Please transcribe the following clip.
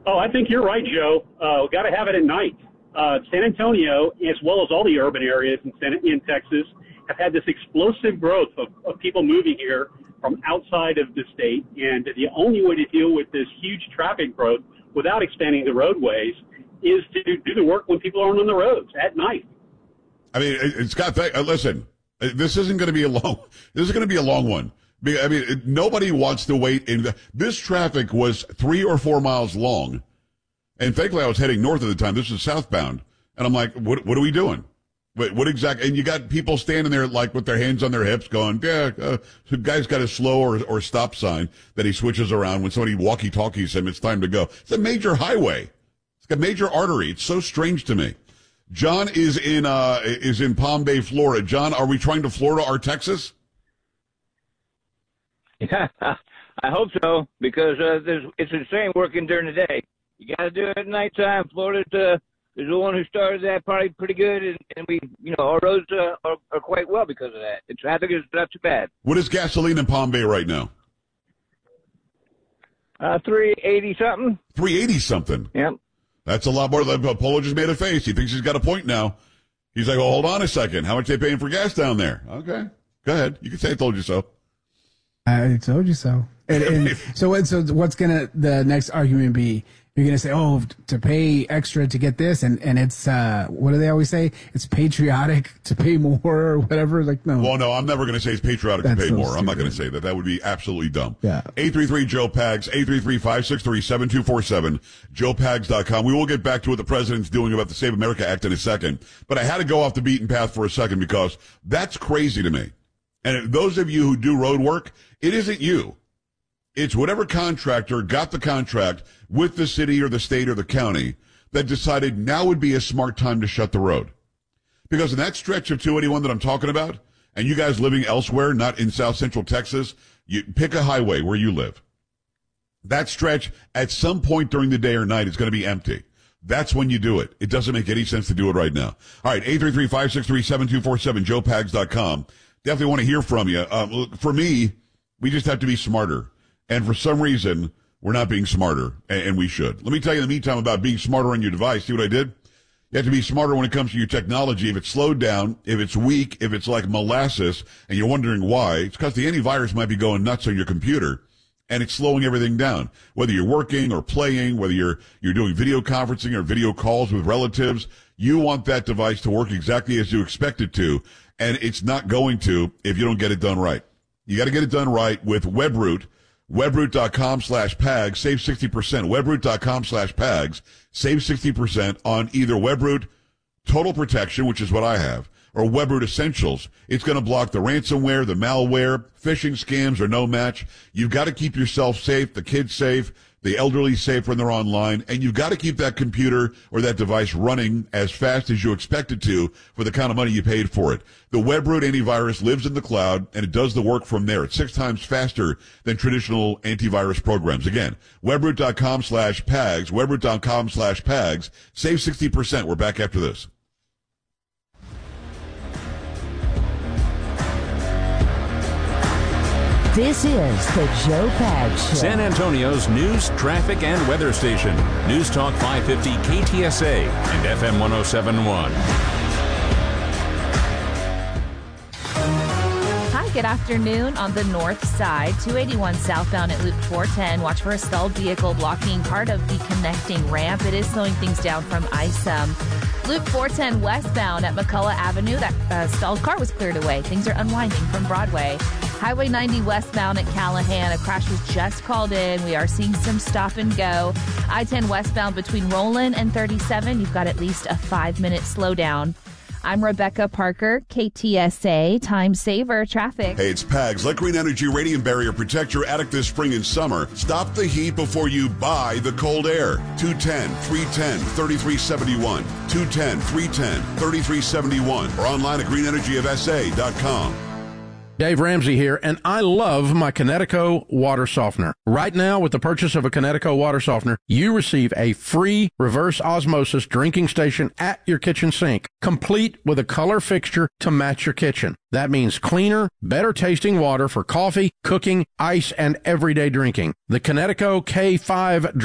Oh, I think you're right, Joe. Got to have it at night. San Antonio, as well as all the urban areas in Texas, have had this explosive growth of people moving here from outside of the state. And the only way to deal with this huge traffic growth without expanding the roadways is to do the work when people aren't on the roads at night. I mean, Scott, listen, this isn't going to be a long. This is going to be a long one. I mean, nobody wants to wait. This traffic was 3 or 4 miles long, and thankfully I was heading north at the time. This is southbound, and I'm like, "What are we doing? What exactly?" And you got people standing there like with their hands on their hips, going, "Yeah." So guy's got a slow or stop sign that he switches around when somebody walkie-talkies him. It's time to go. It's a major highway. It's a major artery. It's so strange to me. John is in Palm Bay, Florida. John, are we trying to Florida our Texas? Yeah, I hope so, because it's insane working during the day. You got to do it at nighttime. Florida's is the one who started that probably pretty good, and we, our roads are quite well because of that. The traffic is not too bad. What is gasoline in Palm Bay right now? 380 something. 380 something. Yep. That's a lot more. Polo just made a face. He thinks he's got a point now. He's like, well, hold on a second. How much are they paying for gas down there? Okay, go ahead. You can say I told you so. I told you so. And so what's the next argument be? You're going to say, oh, to pay extra to get this, and it's, what do they always say? It's patriotic to pay more or whatever. Like, no. Well, no, I'm never going to say it's patriotic to pay more. I'm not going to say that. That would be absolutely dumb. Yeah. 833-JOE-PAGS, 833-563-7247, joepags.com. We will get back to what the president's doing about the Save America Act in a second. But I had to go off the beaten path for a second because that's crazy to me. And those of you who do road work, it isn't you. It's whatever contractor got the contract with the city or the state or the county that decided now would be a smart time to shut the road. Because in that stretch of 281 that I'm talking about, and you guys living elsewhere, not in South Central Texas, you pick a highway where you live. That stretch at some point during the day or night is going to be empty. That's when you do it. It doesn't make any sense to do it right now. All right, 833-563-7247, joepags.com. Definitely want to hear from you. For me, we just have to be smarter. And for some reason, we're not being smarter, and we should. Let me tell you in the meantime about being smarter on your device. See what I did? You have to be smarter when it comes to your technology. If it's slowed down, if it's weak, if it's like molasses, and you're wondering why, it's because the antivirus might be going nuts on your computer, and it's slowing everything down. Whether you're working or playing, whether you're doing video conferencing or video calls with relatives, you want that device to work exactly as you expect it to, and it's not going to if you don't get it done right. You got to get it done right with WebRoot. WebRoot.com/PAGS, save 60%. WebRoot.com/PAGS, save 60% on either WebRoot Total Protection, which is what I have, or WebRoot Essentials. It's going to block the ransomware, the malware, phishing scams are no match. You've got to keep yourself safe, the kids safe, the elderly safe when they're online, and you've got to keep that computer or that device running as fast as you expect it to for the kind of money you paid for it. The WebRoot antivirus lives in the cloud, and it does the work from there. It's 6 times faster than traditional antivirus programs. Again, WebRoot.com/PAGS, WebRoot.com/PAGS. Save 60%. We're back after this. This is the Joe Pags Show. San Antonio's news, traffic, and weather station. News Talk 550 KTSA and FM 107.1. Hi, good afternoon. On the north side, 281 southbound at Loop 410. Watch for a stalled vehicle blocking part of the connecting ramp. It is slowing things down from Isom. Loop 410 westbound at McCullough Avenue. That stalled car was cleared away. Things are unwinding from Broadway. Highway 90 westbound at Callahan. A crash was just called in. We are seeing some stop and go. I-10 westbound between Roland and 37. You've got at least a 5-minute slowdown. I'm Rebecca Parker, KTSA Time Saver Traffic. Hey, it's PAGS. Let Green Energy Radiant Barrier protect your attic this spring and summer. Stop the heat before you buy the cold air. 210-310-3371. 210-310-3371. Or online at greenenergyofsa.com. Dave Ramsey here, and I love my Kinetico water softener. Right now, with the purchase of a Kinetico water softener, you receive a free reverse osmosis drinking station at your kitchen sink, complete with a color fixture to match your kitchen. That means cleaner, better tasting water for coffee, cooking, ice, and everyday drinking. The Kinetico K5